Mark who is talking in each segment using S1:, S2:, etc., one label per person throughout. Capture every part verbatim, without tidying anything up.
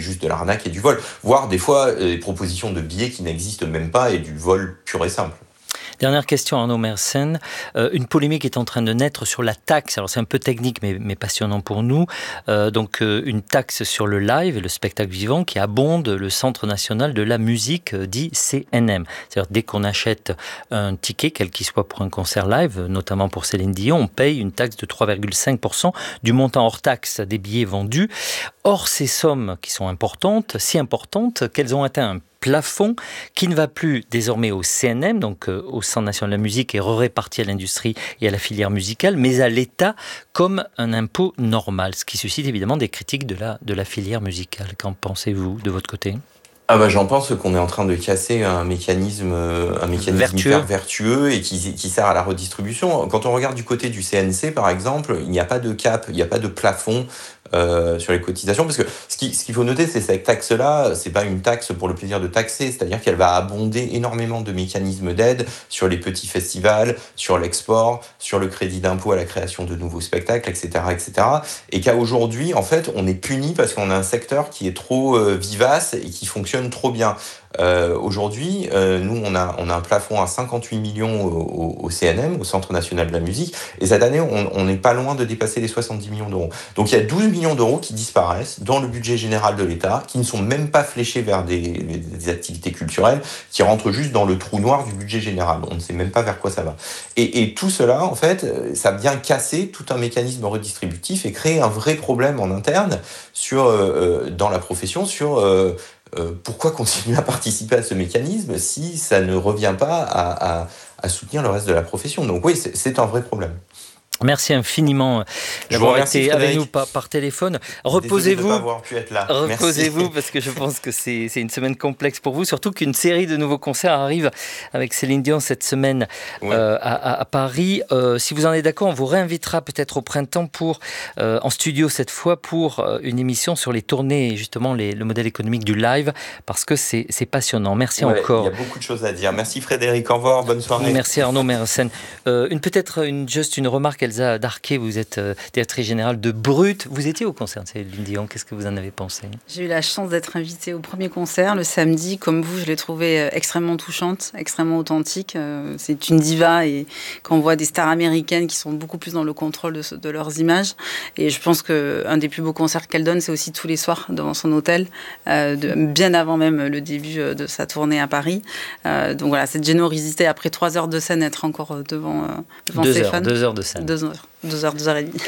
S1: juste de l'arnaque et du vol, voire des fois euh, des propositions de billets qui n'existent même pas et du vol pur et simple.
S2: Dernière question, Arnaud Mersenne. Euh, une polémique est en train de naître sur la taxe. Alors c'est un peu technique, mais, mais passionnant pour nous. Euh, donc euh, une taxe sur le live et le spectacle vivant qui abonde le Centre national de la musique, euh, dit C N M. C'est-à-dire dès qu'on achète un ticket, quel qu'il soit pour un concert live, notamment pour Céline Dion, on paye une taxe de trois virgule cinq pour cent du montant hors taxe des billets vendus. Or, ces sommes qui sont importantes, si importantes, qu'elles ont atteint un plafond qui ne va plus désormais au C N M, donc euh, au Centre national de la musique, et réparti à l'industrie et à la filière musicale, mais à l'État comme un impôt normal, ce qui suscite évidemment des critiques de la, de la filière musicale. Qu'en pensez-vous de votre côté ?
S1: Ah bah j'en pense qu'on est en train de casser un mécanisme, un mécanisme
S2: Vertueux.
S1: hyper vertueux et qui, qui sert à la redistribution. Quand on regarde du côté du C N C par exemple, il n'y a pas de cap, il n'y a pas de plafond euh, sur les cotisations, parce que ce qui, ce qu'il faut noter, c'est que cette taxe-là, c'est pas une taxe pour le plaisir de taxer, c'est-à-dire qu'elle va abonder énormément de mécanismes d'aide sur les petits festivals, sur l'export, sur le crédit d'impôt à la création de nouveaux spectacles, et cetera, et cetera. Et qu'à aujourd'hui, en fait, on est puni parce qu'on a un secteur qui est trop euh, vivace et qui fonctionne trop bien. Euh, aujourd'hui, euh, nous, on a, on a un plafond à cinquante-huit millions au, au, au C N M, au Centre national de la musique, et cette année, on n'est pas loin de dépasser les soixante-dix millions d'euros. Donc, il y a douze millions d'euros qui disparaissent dans le budget général de l'État, qui ne sont même pas fléchés vers des, des activités culturelles, qui rentrent juste dans le trou noir du budget général. On ne sait même pas vers quoi ça va. Et, et tout cela, en fait, ça vient casser tout un mécanisme redistributif et créer un vrai problème en interne sur, euh, dans la profession sur... Euh, Euh, pourquoi continuer à participer à ce mécanisme si ça ne revient pas à, à, à soutenir le reste de la profession ? Donc oui, c'est, c'est un vrai problème.
S2: Merci infiniment d'avoir été avec nous par, par téléphone. Reposez-vous,
S1: de pas avoir pu être là.
S2: reposez-vous
S1: Merci.
S2: parce que je pense que c'est, c'est une semaine complexe pour vous, surtout qu'une série de nouveaux concerts arrive avec Céline Dion cette semaine ouais. euh, à, à, à Paris. Euh, si vous en êtes d'accord, on vous réinvitera peut-être au printemps pour, euh, en studio cette fois, pour euh, une émission sur les tournées et justement les, le modèle économique du live, parce que c'est, c'est passionnant. Merci ouais, encore.
S1: Il y a beaucoup de choses à dire. Merci Frédéric, au revoir, bonne soirée.
S2: Merci Arnaud Mersenne. Euh, une, peut-être une, juste une remarque, Elsa Darquet, vous êtes euh, directrice générale de Brut. Vous étiez au concert de Céline Dion. Qu'est-ce que vous en avez pensé ?
S3: J'ai eu la chance d'être invitée au premier concert le samedi. Comme vous, je l'ai trouvée extrêmement touchante, extrêmement authentique. Euh, c'est une diva et quand on voit des stars américaines qui sont beaucoup plus dans le contrôle de, de leurs images. Et je pense qu'un des plus beaux concerts qu'elle donne, c'est aussi tous les soirs devant son hôtel, euh, de, bien avant même le début de sa tournée à Paris. Euh, donc voilà, cette générosité après trois heures de scène, être encore devant, euh, devant
S2: deux
S3: ses
S2: heures,
S3: fans.
S2: Deux heures de scène.
S3: Deux heures. Deux heures, deux heures et demie.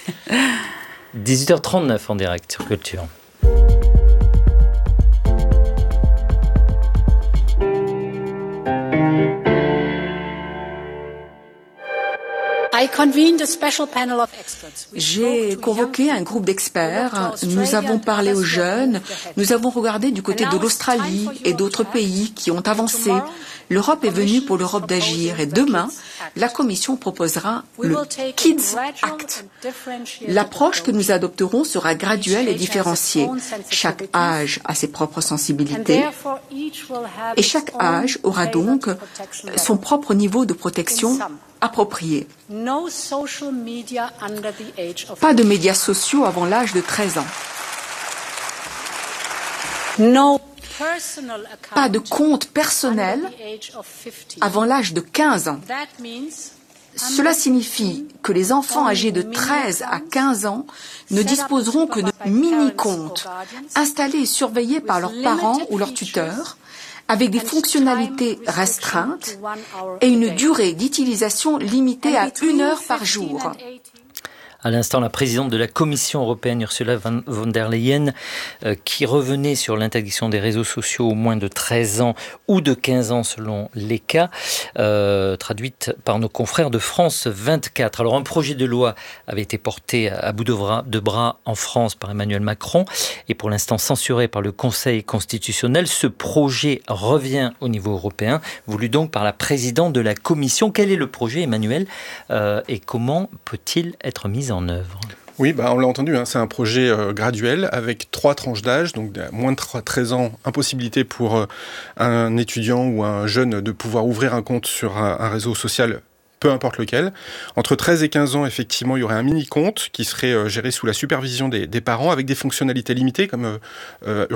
S2: dix-huit heures trente-neuf en direct sur Culture.
S4: J'ai convoqué un groupe d'experts, nous avons parlé aux jeunes, nous avons regardé du côté de l'Australie et d'autres pays qui ont avancé. L'Europe est venue pour l'Europe d'agir et demain, la Commission proposera le Kids Act. L'approche que nous adopterons sera graduelle et différenciée. Chaque âge a ses propres sensibilités et chaque âge aura donc son propre niveau de protection approprié. Pas de médias sociaux avant l'âge de treize ans. Pas de compte personnel avant l'âge de quinze ans. Cela signifie que les enfants âgés de treize à quinze ans ne disposeront que de mini-comptes installés et surveillés par leurs parents ou leurs tuteurs, avec des fonctionnalités restreintes et une durée d'utilisation limitée à une heure par jour.
S2: À l'instant, la présidente de la Commission européenne, Ursula von der Leyen, euh, qui revenait sur l'interdiction des réseaux sociaux aux moins de treize ans ou de quinze ans selon les cas, euh, traduite par nos confrères de France vingt-quatre. Alors, un projet de loi avait été porté à bout de bras, de bras en France par Emmanuel Macron et pour l'instant censuré par le Conseil constitutionnel. Ce projet revient au niveau européen, voulu donc par la présidente de la Commission. Quel est le projet, Emmanuel, euh, et comment peut-il être mis en en œuvre?
S5: Oui, bah on l'a entendu, hein, c'est un projet euh, graduel avec trois tranches d'âge, donc moins de treize ans, impossibilité pour euh, un étudiant ou un jeune de pouvoir ouvrir un compte sur un, un réseau social, peu importe lequel. Entre treize et quinze ans, effectivement, il y aurait un mini-compte qui serait euh, géré sous la supervision des, des parents avec des fonctionnalités limitées comme euh,